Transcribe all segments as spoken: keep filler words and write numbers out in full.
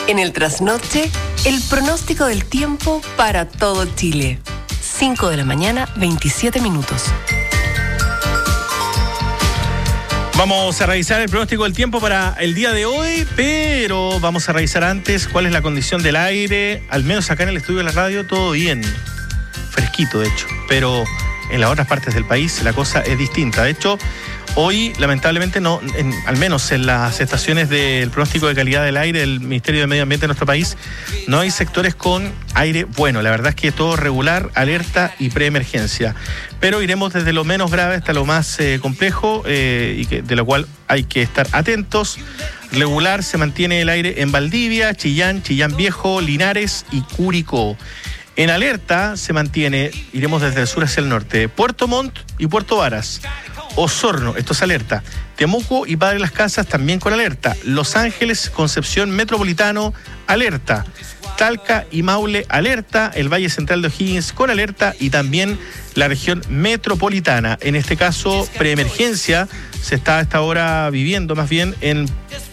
En el trasnoche, el pronóstico del tiempo para todo Chile. cinco de la mañana, veintisiete minutos. Vamos a revisar el pronóstico del tiempo para el día de hoy, pero vamos a revisar antes cuál es la condición del aire. Al menos acá en el estudio de la radio todo bien, fresquito de hecho, pero en las otras partes del país la cosa es distinta. De hecho, hoy lamentablemente no, en, al menos en las estaciones del pronóstico de calidad del aire del Ministerio de Medio Ambiente de nuestro país, no hay sectores con aire bueno. La verdad es que todo regular, alerta y preemergencia. Pero iremos desde lo menos grave hasta lo más eh, complejo eh, y que, de lo cual hay que estar atentos. Regular se mantiene el aire en Valdivia, Chillán, Chillán Viejo, Linares y Curicó. En alerta se mantiene, iremos desde el sur hacia el norte, Puerto Montt y Puerto Varas. Osorno, esto es alerta. Temuco y Padre Las Casas también con alerta. Los Ángeles, Concepción Metropolitano, alerta. Talca y Maule, alerta. El Valle Central de O'Higgins con alerta y también la región metropolitana. En este caso, preemergencia se está a esta hora viviendo más bien en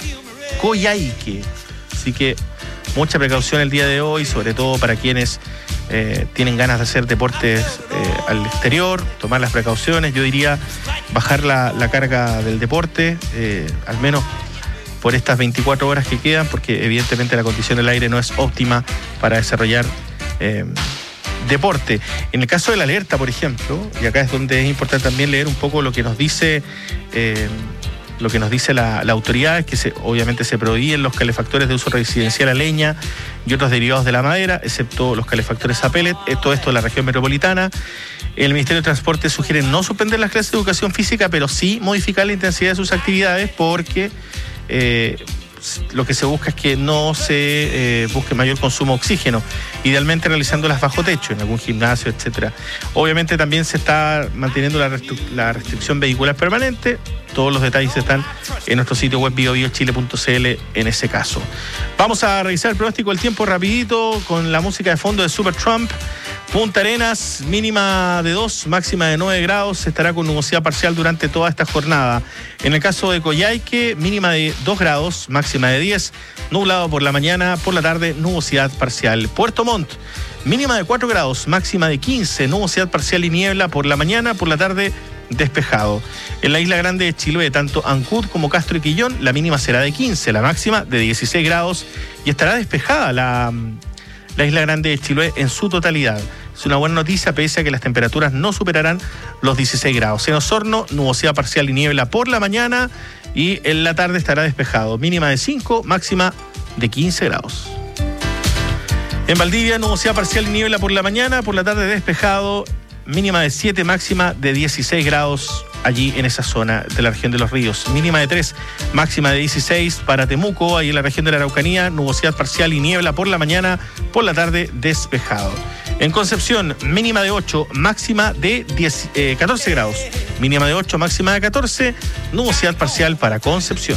Coyhaique. Así que mucha precaución el día de hoy, sobre todo para quienes eh, tienen ganas de hacer deportes eh, al exterior, tomar las precauciones. Yo diría bajar la, la carga del deporte, eh, al menos por estas veinticuatro horas que quedan, porque evidentemente la condición del aire no es óptima para desarrollar eh, deporte. En el caso de la alerta, por ejemplo, y acá es donde es importante también leer un poco lo que nos dice eh, lo que nos dice la, la autoridad, es que se, obviamente se prohíben los calefactores de uso residencial a leña y otros derivados de la madera, excepto los calefactores a pellet, todo esto en la región metropolitana. El Ministerio de Transporte sugiere no suspender las clases de educación física, pero sí modificar la intensidad de sus actividades, porque eh, lo que se busca es que no se eh, busque mayor consumo de oxígeno, idealmente realizándolas bajo techo, en algún gimnasio, etcétera. Obviamente también se está manteniendo la, restri- la restricción vehicular permanente. Todos los detalles están en nuestro sitio web bio bio chile punto c l en ese caso. Vamos a revisar el pronóstico del tiempo rapidito con la música de fondo de Supertramp. Punta Arenas, mínima de dos, máxima de nueve grados, estará con nubosidad parcial durante toda esta jornada. En el caso de Coyhaique, mínima de dos grados, máxima de diez, nublado por la mañana, por la tarde, nubosidad parcial. Puerto Montt, mínima de cuatro grados, máxima de quince, nubosidad parcial y niebla por la mañana, por la tarde, despejado. En la Isla Grande de Chiloé, tanto Ancud como Castro y Quillón, la mínima será de quince, la máxima de dieciséis grados y estará despejada la, la Isla Grande de Chiloé en su totalidad. Es una buena noticia, pese a que las temperaturas no superarán los dieciséis grados. En Osorno, nubosidad parcial y niebla por la mañana y en la tarde estará despejado. Mínima de cinco, máxima de quince grados. En Valdivia, nubosidad parcial y niebla por la mañana, por la tarde despejado. Mínima de siete, máxima de dieciséis grados allí en esa zona de la región de los ríos. Mínima de tres, máxima de dieciséis para Temuco, ahí en la región de la Araucanía, nubosidad parcial y niebla por la mañana, por la tarde despejado. En Concepción, mínima de ocho, máxima de diez, eh, catorce grados. Mínima de ocho, máxima de catorce, nubosidad parcial para Concepción.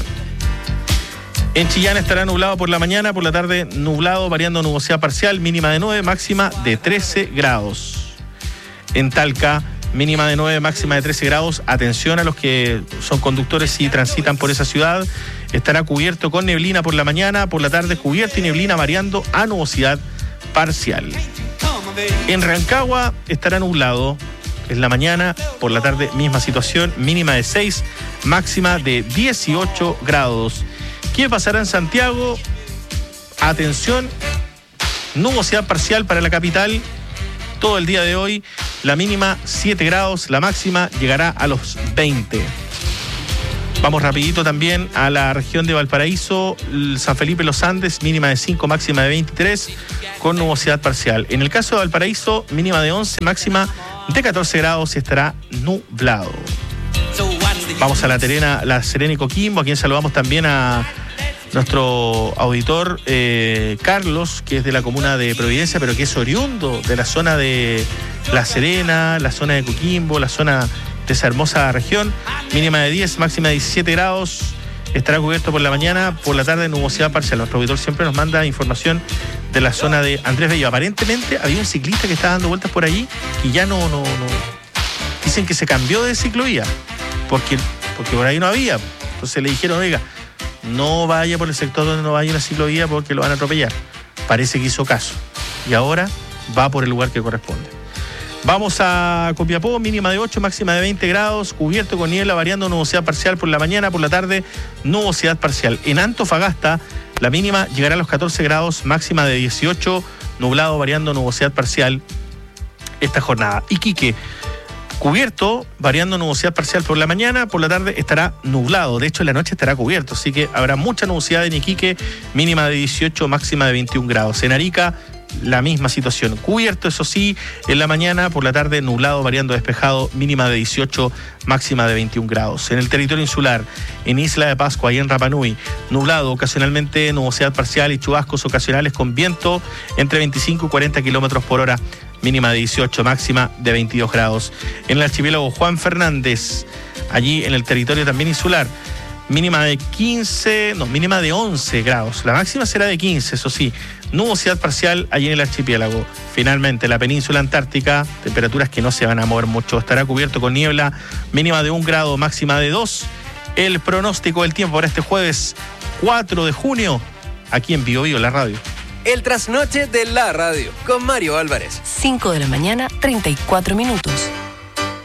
En Chillán estará nublado por la mañana, por la tarde nublado, variando nubosidad parcial, mínima de nueve, máxima de trece grados. En Talca, mínima de nueve, máxima de trece grados. Atención a los que son conductores y transitan por esa ciudad. Estará cubierto con neblina por la mañana, por la tarde cubierto y neblina variando a nubosidad parcial. En Rancagua estará nublado en la mañana, por la tarde misma situación, mínima de seis, máxima de dieciocho grados. ¿Qué pasará en Santiago? Atención, nubosidad parcial para la capital todo el día de hoy, la mínima siete grados, la máxima llegará a los veinte. Vamos rapidito también a la región de Valparaíso, San Felipe Los Andes, mínima de cinco, máxima de veintitrés, con nubosidad parcial. En el caso de Valparaíso, mínima de once, máxima de catorce grados y estará nublado. Vamos a la Terena, la Serena y Coquimbo, a quien saludamos también a nuestro auditor eh, Carlos, que es de la comuna de Providencia, pero que es oriundo de la zona de La Serena, la zona de Coquimbo, la zona de esa hermosa región. Mínima de diez, máxima de diecisiete grados. Estará cubierto por la mañana, por la tarde nubosidad parcial. Nuestro auditor siempre nos manda información de la zona de Andrés Bello. Aparentemente había un ciclista que estaba dando vueltas por allí y ya no, no, no. Dicen que se cambió de ciclovía porque, porque por ahí no había. Entonces le dijeron, oiga, no vaya por el sector donde no vaya una ciclovía porque lo van a atropellar. Parece que hizo caso. Y ahora va por el lugar que corresponde. Vamos a Copiapó, mínima de ocho, máxima de veinte grados, cubierto con niebla, variando nubosidad parcial por la mañana, por la tarde, nubosidad parcial. En Antofagasta, la mínima llegará a los catorce grados, máxima de dieciocho, nublado, variando nubosidad parcial esta jornada. Iquique, cubierto, variando nubosidad parcial por la mañana, por la tarde estará nublado. De hecho, en la noche estará cubierto, así que habrá mucha nubosidad en Iquique, mínima de dieciocho, máxima de veintiún grados. En Arica, la misma situación. Cubierto, eso sí, en la mañana, por la tarde nublado, variando despejado, mínima de dieciocho, máxima de veintiún grados. En el territorio insular, en Isla de Pascua y en Rapa Nui, nublado, ocasionalmente nubosidad parcial y chubascos ocasionales con viento entre veinticinco y cuarenta kilómetros por hora, mínima de dieciocho, máxima de veintidós grados. En el archipiélago Juan Fernández, allí en el territorio también insular, mínima de quince, no, mínima de once grados. La máxima será de quince, eso sí. Nubosidad parcial allí en el archipiélago. Finalmente, la península antártica, temperaturas que no se van a mover mucho. Estará cubierto con niebla, mínima de un grado, máxima de dos. El pronóstico del tiempo para este jueves cuatro de junio, aquí en Bio Bio, la radio. El trasnoche de la radio, con Mario Álvarez. cinco de la mañana, treinta y cuatro minutos.